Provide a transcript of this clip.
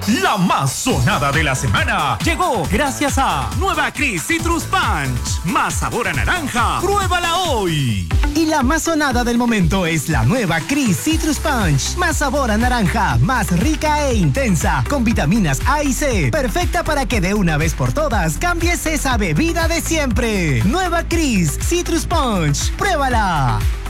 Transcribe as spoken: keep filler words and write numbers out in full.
La más sonada de la semana llegó gracias a Nueva Cris Citrus Punch. Más sabor a naranja. ¡Pruébala hoy! Y la más sonada del momento es la nueva Cris Citrus Punch. Más sabor a naranja, más rica e intensa, con vitaminas A y C. Perfecta para que de una vez por todas cambies esa bebida de siempre. Nueva Cris Citrus Punch. ¡Pruébala!